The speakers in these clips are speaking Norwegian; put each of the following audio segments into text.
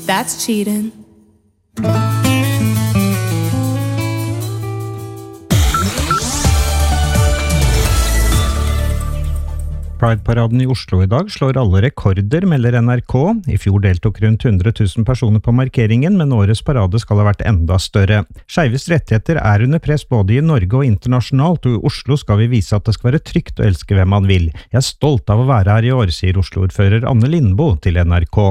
That's cheating. Pride-paraden i Oslo i dag slår alle rekorder, melder NRK. I fjor deltok rundt 100 000 personer på markeringen, men årets parade skal ha vært enda større. Skeives rettigheter er under press både i Norge og internasjonalt, og i Oslo skal vi vise at det skal være trygt å elske hvem man vil. Jeg er stolt av å være her i år, sier Oslo-ordfører Anne Lindboe til NRK.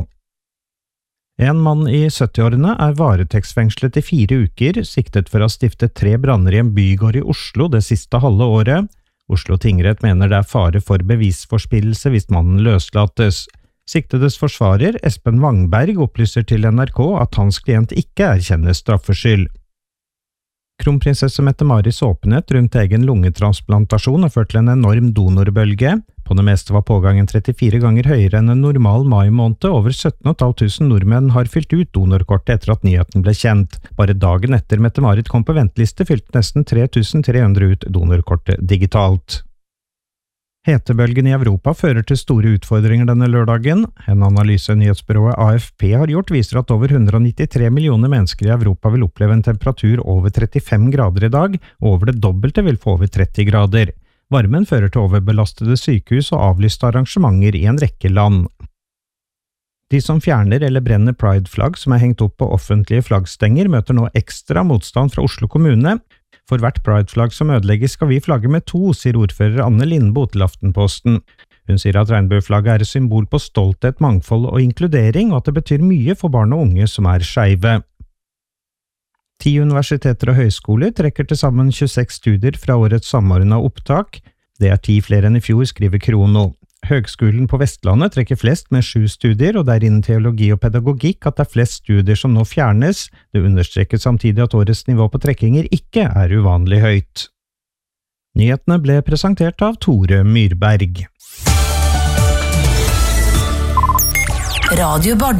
En mann i 70-årene er varetektsfengslet i 4 uker, siktet for å ha stiftet 3 branner i en bygård i Oslo det siste halve året. Oslo tingrett mener det er fare for bevisforspillelse hvis mannen løslates. Siktedes forsvarer, Espen Wangberg, opplyser til NRK at hans klient ikke erkjenner straffskyld. Kronprinsesse Mette-Maris åpenhet rundt egen lungetransplantasjon har ført til en enorm donorbølge. På det meste var pågangen 34 ganger høyere enn en normal mai-måned. Over 17.500 nordmenn har fylt ut donorkortet etter at nyheten ble kjent. Bare dagen etter Mette-Marit kom på venteliste fylte nesten 3300 ut donorkortet digitalt. Hetebølgen i Europa fører til store utfordringer denne lørdagen. En analyse nyhetsbyrået AFP har gjort viser at over 193 millioner mennesker i Europa vil oppleve en temperatur over 35 grader i dag, og over det dobbelte vil få over 30 grader. Varmen fører til overbelastede sykehus og avlyste arrangementer i en rekke land. De som fjerner eller brenner Pride-flagg som er hengt opp på offentlige flaggstenger, møter nå ekstra motstand fra Oslo kommune. For hvert Pride-flagg som ødelegges skal vi flagge med 2, sier ordfører Anne Lindboe til Aftenposten. Hun sier at regnbueflagget er et symbol på stolthet, mangfold og inkludering, og at det betyr mye for barn og unge som er skeive. 10 universiteter og høyskoler trekker til sammen 26 studier fra årets samordnede opptak. Det er 10 flere enn i fjor, skriver Krono. Høgskolen på Vestlandet trekker flest med 7 studier, og det er innen teologi og pedagogikk at det er flest studier som nå fjernes. Det understreker samtidig at årets nivå på trekkinger ikke er uvanlig høyt. Nyhetene ble presentert av Tore Myrberg. Radio Bardu.